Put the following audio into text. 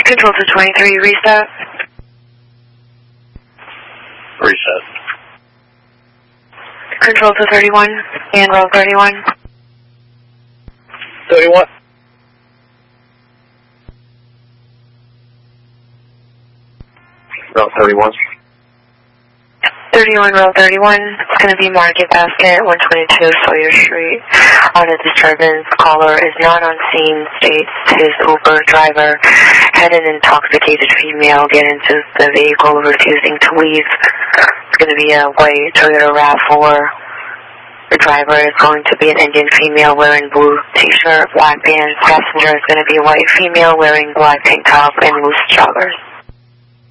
Control to 23, reset. Reset. Control to 31, and row 31. 31. Row 31. 31, row 31. It's going to be Market Basket, 122 Sawyer Street. On a disturbance, caller is not on scene, states his Uber driver had an intoxicated female get into the vehicle, refusing to leave. It's going to be a white Toyota RAV4. The driver is going to be an Indian female wearing blue t-shirt, black pants. Passenger is going to be a white female wearing black tank top and loose joggers.